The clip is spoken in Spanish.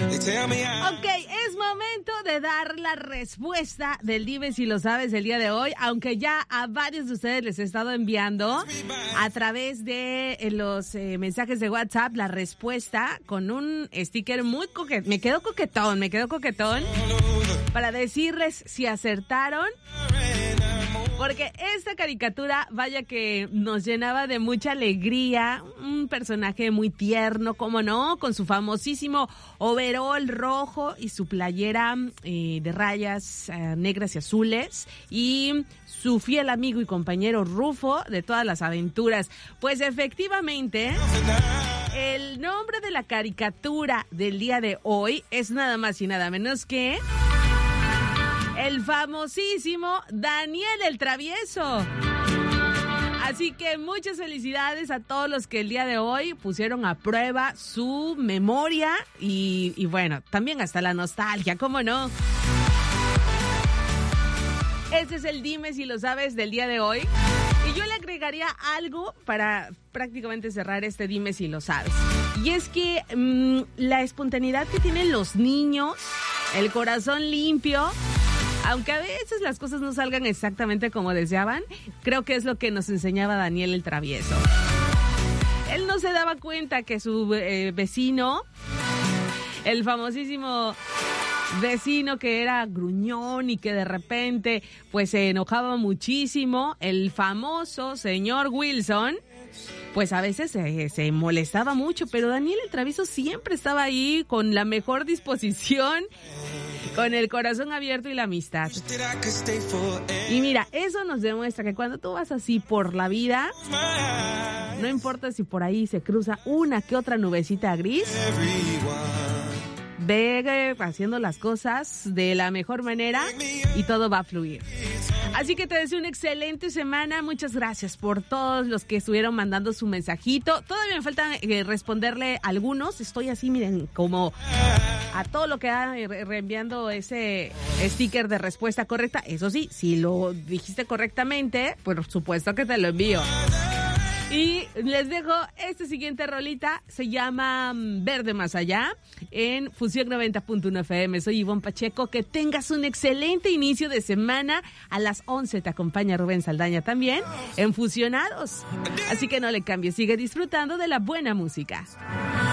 Ok, es momento de dar la respuesta del Dime si lo sabes el día de hoy, aunque ya a varios de ustedes les he estado enviando a través de los mensajes de WhatsApp la respuesta con un sticker muy coquetón. Me quedo coquetón para decirles si acertaron. Porque esta caricatura, vaya que nos llenaba de mucha alegría, un personaje muy tierno, cómo no, con su famosísimo overol rojo y su playera de rayas negras y azules, y su fiel amigo y compañero Rufo de todas las aventuras. Pues efectivamente, el nombre de la caricatura del día de hoy es nada más y nada menos que el famosísimo Daniel el Travieso. Así que muchas felicidades a todos los que el día de hoy pusieron a prueba su memoria y bueno, también hasta la nostalgia, ¿cómo no? Este es el Dime si lo sabes del día de hoy. Y yo le agregaría algo para prácticamente cerrar este Dime si lo sabes. Y es que la espontaneidad que tienen los niños, el corazón limpio, aunque a veces las cosas no salgan exactamente como deseaban, creo que es lo que nos enseñaba Daniel el Travieso. Él no se daba cuenta que su vecino, el famosísimo vecino que era gruñón y que de repente pues se enojaba muchísimo, el famoso señor Wilson, pues a veces se molestaba mucho, pero Daniel el Travieso siempre estaba ahí con la mejor disposición, con el corazón abierto y la amistad. Y mira, eso nos demuestra que cuando tú vas así por la vida, no importa si por ahí se cruza una que otra nubecita gris, ve haciendo las cosas de la mejor manera y todo va a fluir. Así que te deseo una excelente semana. Muchas gracias por todos los que estuvieron mandando su mensajito. Todavía me falta responderle a algunos. Estoy así, miren, como a todo lo que ha reenviando ese sticker de respuesta correcta. Eso sí, si lo dijiste correctamente, por supuesto que te lo envío. Y les dejo esta siguiente rolita, se llama Verde Más Allá, en Fusión 90.1 FM. Soy Ivonne Pacheco, que tengas un excelente inicio de semana. A las 11 te acompaña Rubén Saldaña también en Fusionados. Así que no le cambies, sigue disfrutando de la buena música.